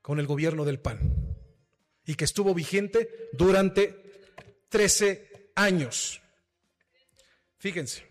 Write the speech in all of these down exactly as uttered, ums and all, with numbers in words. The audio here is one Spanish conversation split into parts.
con el gobierno del P A N y que estuvo vigente durante trece años. Fíjense,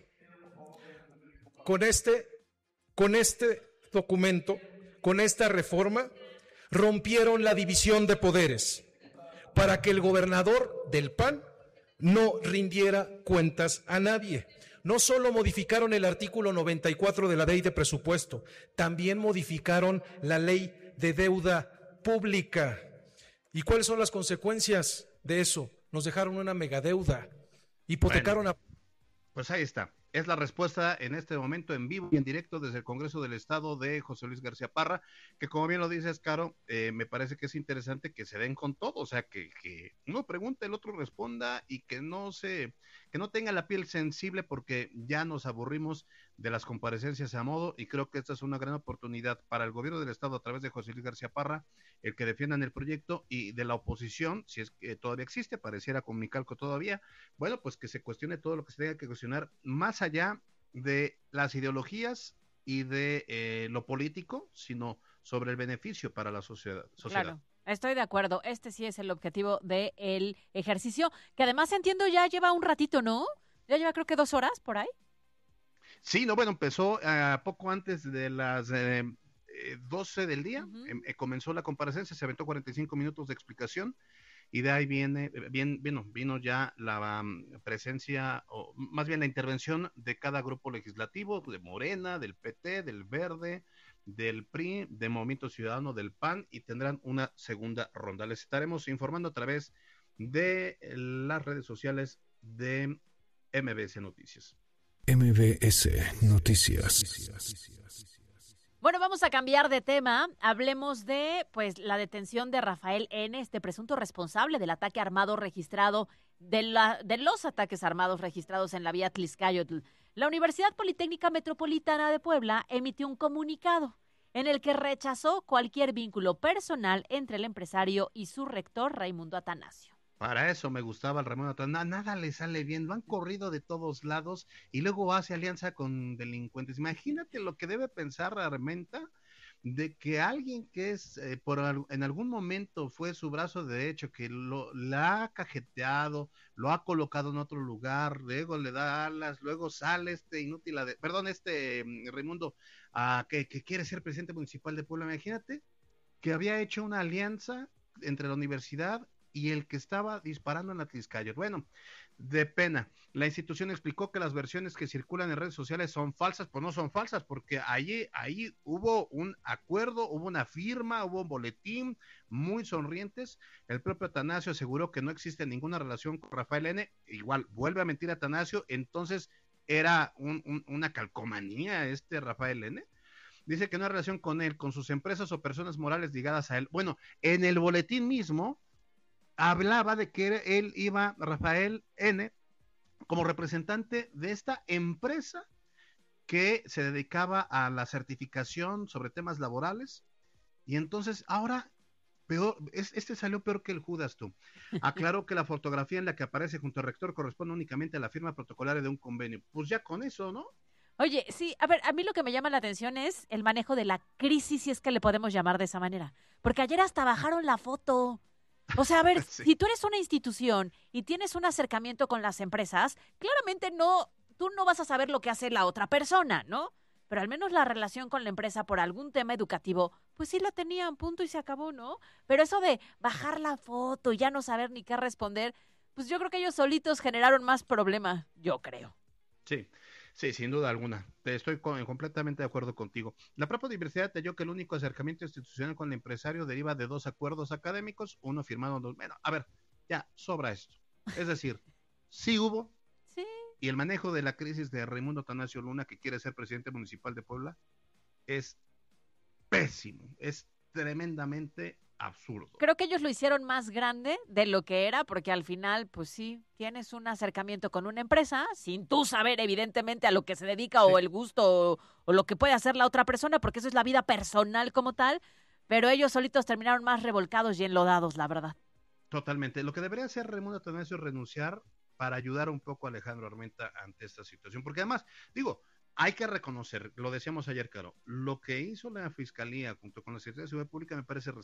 con este, con este documento, con esta reforma, rompieron la división de poderes para que el gobernador del P A N no rindiera cuentas a nadie. No solo modificaron el artículo noventa y cuatro de la ley de presupuesto, también modificaron la ley de deuda pública. ¿Y cuáles son las consecuencias de eso? Nos dejaron una megadeuda, hipotecaron bueno, a... Pues ahí está. Es la respuesta en este momento en vivo y en directo desde el Congreso del Estado de José Luis García Parra, que como bien lo dices, Caro, eh, me parece que es interesante que se den con todo, o sea, que, que uno pregunte, el otro responda y que no se, que no tenga la piel sensible porque ya nos aburrimos de las comparecencias a modo y creo que esta es una gran oportunidad para el gobierno del Estado a través de José Luis García Parra, el que defiendan el proyecto y de la oposición, si es que todavía existe, pareciera con mi calco todavía, bueno, pues que se cuestione todo lo que se tenga que cuestionar más allá de las ideologías y de eh, lo político, sino sobre el beneficio para la sociedad. sociedad. Claro, estoy de acuerdo. Este sí es el objetivo del ejercicio, que además entiendo ya lleva un ratito, ¿no? Ya lleva creo que dos horas por ahí. Sí, no, bueno, empezó uh, poco antes de las eh, doce del día, uh-huh. eh, comenzó la comparecencia, se aventó cuarenta y cinco minutos de explicación. Y de ahí viene, bien, vino, vino ya la um, presencia, o más bien la intervención de cada grupo legislativo, de Morena, del P T, del Verde, del P R I, de Movimiento Ciudadano, del P A N, y tendrán una segunda ronda. Les estaremos informando a través de las redes sociales de M B S Noticias. M B S Noticias. Bueno, vamos a cambiar de tema. Hablemos de pues la detención de Rafael N., este presunto responsable del ataque armado registrado, de, la, de los ataques armados registrados en la vía Tlaxcayotl. La Universidad Politécnica Metropolitana de Puebla emitió un comunicado en el que rechazó cualquier vínculo personal entre el empresario y su rector, Raimundo Atanasio. Para eso me gustaba el Raimundo Atanasio, nada le sale bien, lo han corrido de todos lados y luego hace alianza con delincuentes. Imagínate lo que debe pensar Armenta de que alguien que es eh, por en algún momento fue su brazo derecho, que lo la ha cajeteado, lo ha colocado en otro lugar, luego le da alas, luego sale este inútil, de, perdón, este Raimundo, uh, que, que quiere ser presidente municipal de Puebla. Imagínate que había hecho una alianza entre la universidad y el que estaba disparando en la Tlaxcayotl. Bueno, de pena. La institución explicó que las versiones que circulan en redes sociales son falsas, pues no son falsas, porque ahí, ahí hubo un acuerdo, hubo una firma, hubo un boletín, muy sonrientes. El propio Atanasio aseguró que no existe ninguna relación con Rafael N., igual vuelve a mentir Atanasio, entonces era un, un, una calcomanía este Rafael N., dice que no hay relación con él, con sus empresas o personas morales ligadas a él. Bueno, en el boletín mismo hablaba de que él iba, Rafael N., como representante de esta empresa que se dedicaba a la certificación sobre temas laborales, y entonces ahora peor, este salió peor que el Judas, tú. Aclaró que la fotografía en la que aparece junto al rector corresponde únicamente a la firma protocolaria de un convenio. Pues ya con eso, ¿no? Oye, sí, a ver, a mí lo que me llama la atención es el manejo de la crisis, si es que le podemos llamar de esa manera, porque ayer hasta bajaron la foto. O sea, a ver, sí. Si tú eres una institución y tienes un acercamiento con las empresas, claramente no, tú no vas a saber lo que hace la otra persona, ¿no? Pero al menos la relación con la empresa por algún tema educativo, pues sí la tenían, punto y se acabó, ¿no? Pero eso de bajar la foto y ya no saber ni qué responder, pues yo creo que ellos solitos generaron más problema, yo creo. Sí. Sí, sin duda alguna. Estoy con, completamente de acuerdo contigo. La propia universidad detalló que el único acercamiento institucional con el empresario deriva de dos acuerdos académicos, uno firmado en dos... Bueno, a ver, ya, sobra esto. Es decir, sí hubo, sí. Y el manejo de la crisis de Raimundo Atanasio Luna, que quiere ser presidente municipal de Puebla, es pésimo, es tremendamente absurdo. Creo que ellos lo hicieron más grande de lo que era, porque al final, pues sí, tienes un acercamiento con una empresa, sin tú saber evidentemente a lo que se dedica sí. o el gusto o, o lo que puede hacer la otra persona, porque eso es la vida personal como tal, pero ellos solitos terminaron más revolcados y enlodados, la verdad. Totalmente. Lo que debería hacer Raimundo Atanasio es renunciar para ayudar un poco a Alejandro Armenta ante esta situación, porque además, digo, hay que reconocer, lo decíamos ayer, Caro, lo que hizo la Fiscalía junto con la Secretaría de Seguridad Pública me parece